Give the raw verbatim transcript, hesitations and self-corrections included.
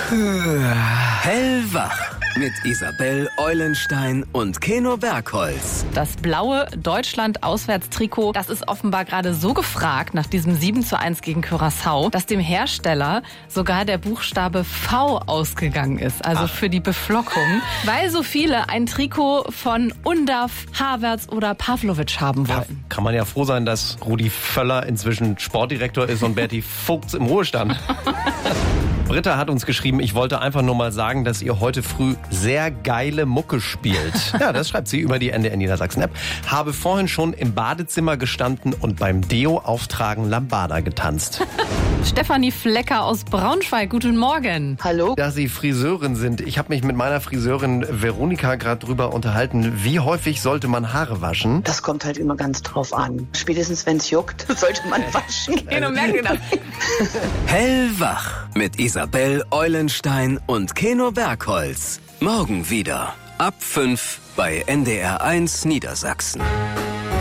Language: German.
Hellwach mit Isabel Eulenstein und Keno Bergholz. Das blaue Deutschland-Auswärtstrikot, das ist offenbar gerade so gefragt nach diesem sieben zu eins gegen Curaçao, dass dem Hersteller sogar der Buchstabe V ausgegangen ist, also Ach. für die Beflockung, weil so viele ein Trikot von Undav, Havertz oder Pavlovic haben wollen. Ja, kann man ja froh sein, dass Rudi Völler inzwischen Sportdirektor ist und Berti Vogts im Ruhestand. Britta hat uns geschrieben, ich wollte einfach nur mal sagen, dass ihr heute früh sehr geile Mucke spielt. Ja, das schreibt sie über die N D R Niedersachsen-App. Habe vorhin schon im Badezimmer gestanden und beim Deo-Auftragen Lambada getanzt. Stefanie Flecker aus Braunschweig, guten Morgen. Hallo. Da Sie Friseurin sind, ich habe mich mit meiner Friseurin Veronika gerade drüber unterhalten, wie häufig sollte man Haare waschen? Das kommt halt immer ganz drauf an. Spätestens wenn es juckt, sollte man waschen. Genau, merkt ihr das? Hellwach mit Isabel Eulenstein und Keno Bergholz. Morgen wieder ab fünf bei N D R eins Niedersachsen.